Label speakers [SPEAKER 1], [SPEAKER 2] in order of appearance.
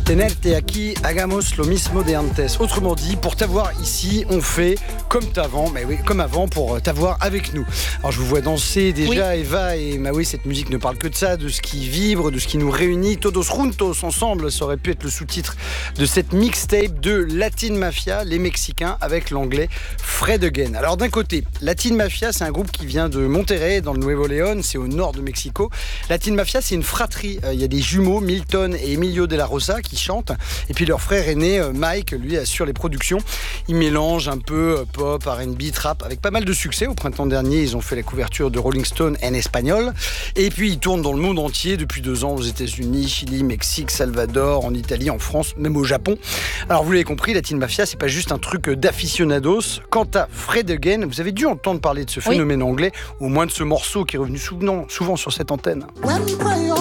[SPEAKER 1] Tenerte aquí, hagamos lo mismo de antes. Autrement dit, pour t'avoir ici, on fait comme t'avant, mais oui, comme avant, pour t'avoir avec nous. Alors je vous vois danser déjà, oui. Eva et Maui, cette musique ne parle que de ça, de ce qui vibre, de ce qui nous réunit. Todos juntos, ensemble, ça aurait pu être le sous-titre de cette mixtape de Latin Mafia, les Mexicains, avec l'anglais Fred Again. Alors d'un côté, Latin Mafia, c'est un groupe qui vient de Monterrey, dans le Nuevo León, c'est au nord de Mexico. Latin Mafia, c'est une fratrie. Il y a des jumeaux, Milton et Emilio de la Rosa, qui chantent. Et puis leur frère aîné, Mike, lui, assure les productions. Il mélange un peu pop, R&B, trap, avec pas mal de succès. Au printemps dernier, ils ont fait la couverture de Rolling Stone en espagnol. Et puis, ils tournent dans le monde entier depuis 2 ans, aux États-Unis, Chili, Mexique, Salvador, en Italie, en France, même au Japon. Alors, vous l'avez compris, Latin Mafia, c'est pas juste un truc d'aficionados. Quant à Fred Again, vous avez dû entendre parler de ce phénomène anglais, au moins de ce morceau qui est revenu souvent sur cette antenne.